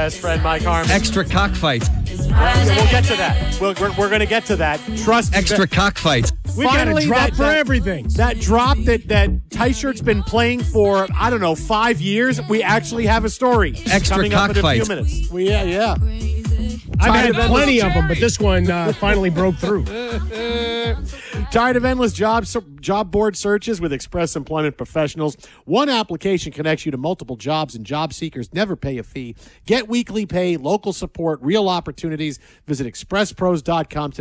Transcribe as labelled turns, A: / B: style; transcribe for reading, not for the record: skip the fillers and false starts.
A: best friend, Mike Harmon.
B: Extra cockfights.
A: We'll get to that. We're going to get to that. Trust me.
B: Extra cockfights.
C: We got a
A: Finally,
C: drop for everything.
A: That drop that T-shirt's been playing for, 5 years, we actually have a story.
B: Extra
A: coming up in a few
B: cockfights.
A: minutes. Yeah.
C: I've had plenty of them, but this one finally broke through.
A: Tired of endless job board searches with Express Employment Professionals? One application connects you to multiple jobs, and job seekers never pay a fee. Get weekly pay, local support, real opportunities. Visit expresspros.com today.